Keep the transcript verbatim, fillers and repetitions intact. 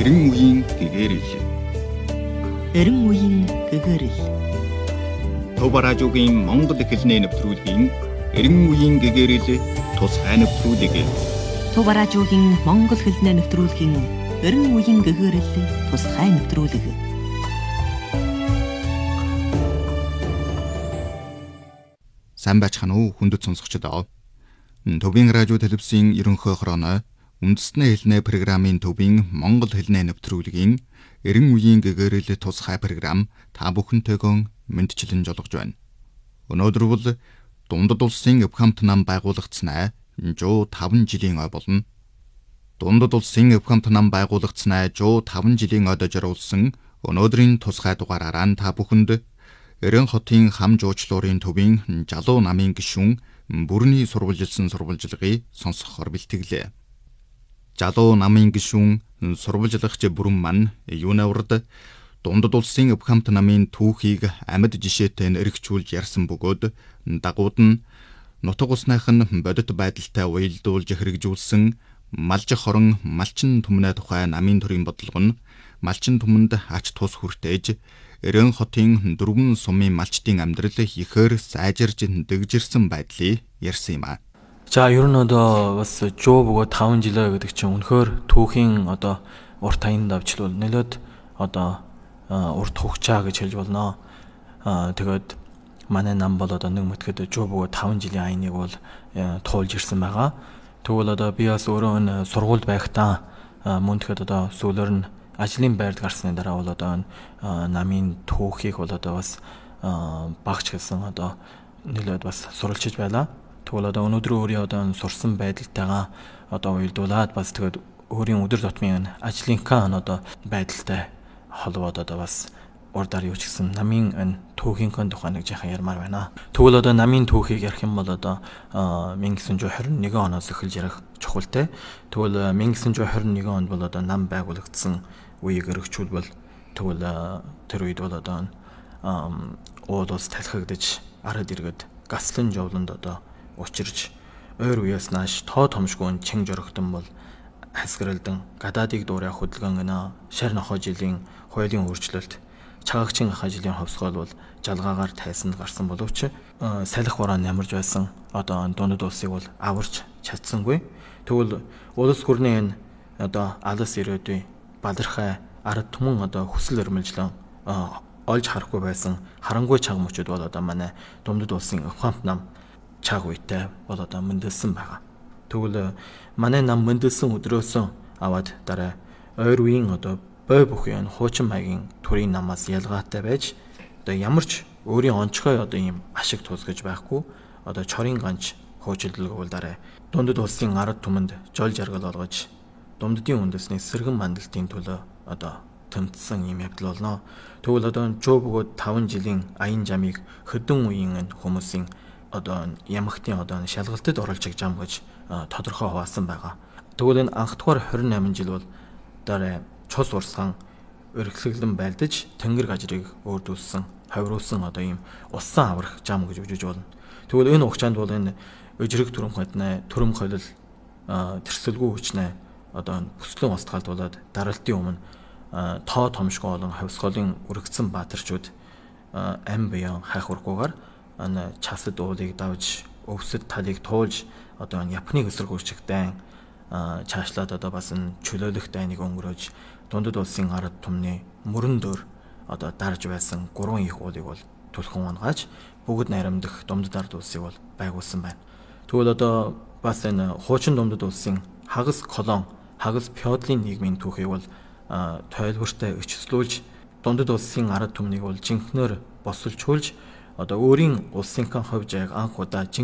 Эрен үеийн гэгэрэл. Эрен үеийн гэгэрэл. Төв радиогийн Монгол хэлний нэвтрүүлгийн Эрен үеийн гэгэрэл тусгай нэвтрүүлэг. Төв радиогийн Монгол хэлний нэвтрүүлгийн Эрен үеийн гэгэрэл тусгай нэвтрүүлэг. Сайн байцгаана уу хүндэт сонсогчдоо. Төвийн радио телевизийн ерөнхий хорооно үндэсний хэлний программын төвийн Монгол хэлний нэвтрүүлгийн Эрен үеийн гэгэрэл тусгай програм та бүхэнтэйгөө мэдчилэн жолгож байна. Өнөөдөр бол Дундад улсын Эвхамт нам байгуулагдсанаа one hundred five жилийн ой болно. Дундад улсын Эвхамт нам байгуулагдсанаа one hundred five жилийн ойд зориулсан өнөөдрийн тусгай дугаараараа та бүхэнд Эрен хотын хам жуучлуурын төвийн Жалуу намын гишүүн бүрний сурвалжилсан сурвалжилгыг сонсохоор бэлтгэлээ. Жалуу намын гишүүн сурвалжлагч бүрэн маань юунаа урд Дундад улсын Эвхамт намын түүхийг амьд жишээтэй эргчүүлж ярьсан бөгөөд дагууд нь нутаг усныхан бодит байдалтай уялдуулж хэрэгжүүлсэн малжих хорон малчин түмнээ тухай намын төрийн бодлого нь малчин түмэнд ач тус хүртээж Эрен хотын дөрвөн сумын малчдын амьдрал ихээр сайжирж дэгжирсэн байдлыг ярьсан юм аа. За ер нь одоо бас жоо бөгөө five жилээ гэдэг чинь үнэхээр түүхийн одоо урт таянд давчлуул нэлээд одоо урт хугацаа гэж хэлж болно. Аа тэгээд манай нам бол одоо нэг мэтгэд жоо бөгөө five жилийн аяныг бол туулж ирсэн байгаа. Тэгвэл одоо би бас өөрөө энэ сургуульд байхдаа мөн тэгэхэд одоо сүүлээр нь ажлын байрд гарсны дараа бол одоо намын түүхийг бол одоо бас багч гэсэн одоо нэлээд бас суралцж байлаа. Тэгвэл одоо өнөөдөр өөрийн одоо сурсан байдалтайгаа одоо уялдуулаад бас тэгээд өөрийн өдөр тутмын ажлынхаа одоо байдалтай холбоод одоо бас урдаар юу ч гэсэн намын энэ түүхийнхээ тухай нэг жаахан ярмаар байна. Тэгвэл одоо намын түүхийг ярих юм бол одоо one thousand nine hundred twenty-one оноос эхэлж ярих чухалтай. Тэгвэл one thousand nine hundred twenty-one онд бол одоо нам байгуулагдсан үеийг өргөжүүлбэл тэгвэл тэр үед бол одоо уул улс талхигдаж арад иргэд гаслан жовлонд одоо учирч ойр үеэс нааш тоо томшгүй чин жорогтон бол хасгэрэлдэн гадаадыг дуурай хөдөлгөөн гэнэ шар нохоо жилийн хуулийн өөрчлөлт чагагчин ахаа жилийн ховсгол бол жалгаагаар тайсанд гарсан боловч салхи бороо нямарж байсан одоо дундад улсыг бол аварч чадсангүй. Тэгвэл улс гүрний энэ одоо алс ирээдүй балархай ард түмэн одоо хүсэл өрмөлжлөн олж харахгүй байсан харангүй чаг мөчүүд бол одоо манай Дундад улсын Эвхамт нам чаг үйтэй бол одоо мөндөлсөн байгаа. Тэгвэл манай нам мөндөлсөн өдрөөс аваад дараа ойр үеийн одоо бой бүхэн хуучин маягийн төрийн намаас ялгаатай байж одоо ямар ч өөрийн онцгой одоо ийм ашиг тусгаж байхгүй одоо чорын ганч хуучлалг бол дараа Дундад улсын ард түмэнд жол жаргал олгож Дундадын үндэсний сэргэн мандалтын төлөө одоо тэмцсэн юм явдал болно. Тэгвэл одоо жоо бөгөөд five жилийн аян жамыг хөдөн үеийн хүмүүсийн одоо ямагтын одоо шалгалтад оруулж жам гэж тодорхой хуваасан байгаа. Тэгвэл энэ анх дугаар twenty-eight жил бол дараа цус урсган өргөслөглөн байлдаж тэнгэр гажрыг өөрдүүлсэн хавируулсан одоо ийм усан аврах жам гэж үжиж болно. Тэгвэл энэ хугацаанд бол энэ өжрөг төрөм хотны төрөм холил тэрсэлгүй хүчнээ одоо бүслэн устгаалд болоод даралтын өмнө тоо томшгүй болон хавсголын өргөцсөн баатарчууд ам буян хайх ургуугаар ана часад уулыг давж өвсөд талыг туулж одоо Японы эсрэг үрчигтэй чаашлаад одоо бас энэ чөлөөлөх дайныг өнгөрөөж Дундад улсын ард түмний мөрөн дөр одоо дарж байсан гурван их уулыг бол түлхэн унгааж бүгд найрамдах Дундад ард улсыг бол байгуулсан байна. Тэгвэл одоо бас энэ хуучин Дундад улсын хагас колон хагас феодлын нийгмийн түүхийг бол тойлбортой өчслүүлж Дундад улсын ард түмнийг бол жинхнээр босолжуулж одоо өөрийн улсынхаа хувьд яг анх удаа